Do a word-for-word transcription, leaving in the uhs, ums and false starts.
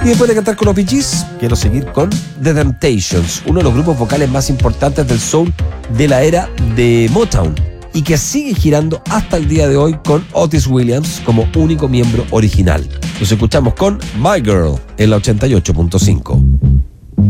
Y después de cantar con los Bee Gees, quiero seguir con The Temptations, uno de los grupos vocales más importantes del soul de la era de Motown, y que sigue girando hasta el día de hoy con Otis Williams como único miembro original. Los escuchamos con My Girl en la ochenta y ocho punto cinco.